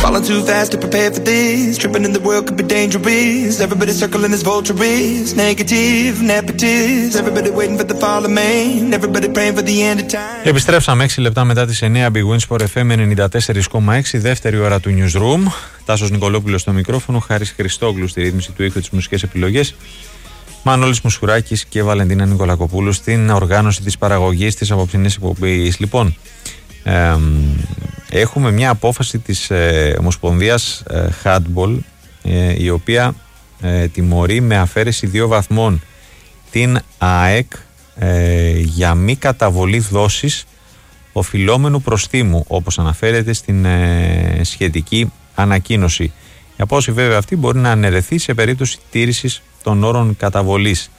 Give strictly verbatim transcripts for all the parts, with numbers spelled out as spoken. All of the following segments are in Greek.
Falling too fast to prepare for this. Tripping in the world could be dangerous. Everybody circling as vultures. Negative, nepotist. Everybody waiting for the fall of man. Everybody praying for the end of time. Επιστρέψαμε έξι λεπτά μετά τις εννιά. Big Win Sport εφ εμ ενενήντα τέσσερα κόμμα έξι. Δεύτερη ώρα του Newsroom. Τάσος Νικολόπουλος στο μικρόφωνο. Χάρης Χριστόγλου στη ρύθμιση του ήχου, τις μουσικές επιλογές. Μανώλης Μουσουράκης και Βαλεντίνα Νικολακοπούλου στην οργάνωση της παραγωγής της απόψινής εκπομπής. Λοιπόν, ε, έχουμε μια απόφαση της ε, Ομοσπονδίας ε, Handball, ε, η οποία ε, τιμωρεί με αφαίρεση δύο βαθμών την ΑΕΚ ε, για μη καταβολή δόσης οφειλόμενου προστίμου, όπως αναφέρεται στην ε, σχετική ανακοίνωση. Η απόφαση βέβαια αυτή μπορεί να αναιρεθεί σε περίπτωση τήρησης των όρων καταβολής.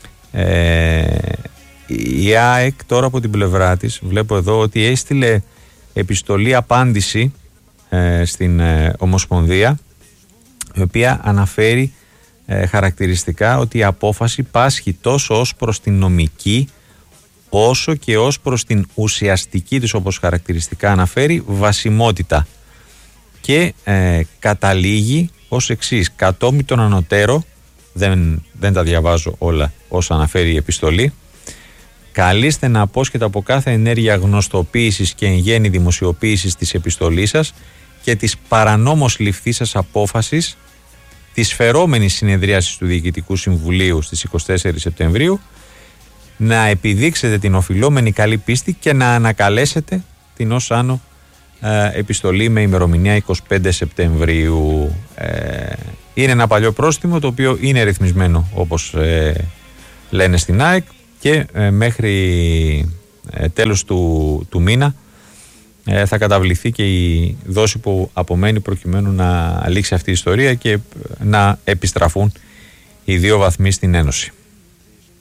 Ε, η ΑΕΚ τώρα από την πλευρά της βλέπω εδώ ότι έστειλε επιστολή απάντηση ε, στην ε, Ομοσπονδία, η οποία αναφέρει ε, χαρακτηριστικά ότι η απόφαση πάσχει τόσο ως προς την νομική όσο και ως προς την ουσιαστική της, όπως χαρακτηριστικά αναφέρει, βασιμότητα, και ε, καταλήγει ως εξής: κατόμη τον ανωτέρω, δεν, δεν τα διαβάζω όλα όσα αναφέρει η επιστολή, καλείστε να απόσχετε από κάθε ενέργεια γνωστοποίησης και εν γέννη δημοσιοποίησης της επιστολής σας και της παρανόμως ληφθής σας απόφασης της φερόμενης συνεδρίασης του Διοικητικού Συμβουλίου στις εικοστή τέταρτη Σεπτεμβρίου, να επιδείξετε την οφειλόμενη καλή πίστη και να ανακαλέσετε την ως άνω ε, επιστολή με ημερομηνία εικοστή πέμπτη Σεπτεμβρίου. Ε, είναι ένα παλιό πρόστιμο το οποίο είναι ρυθμισμένο, όπως ε, λένε στην ΑΕΚ, και ε, μέχρι ε, τέλος του, του μήνα ε, θα καταβληθεί και η δόση που απομένει προκειμένου να λήξει αυτή η ιστορία και να επιστραφούν οι δύο βαθμοί στην Ένωση.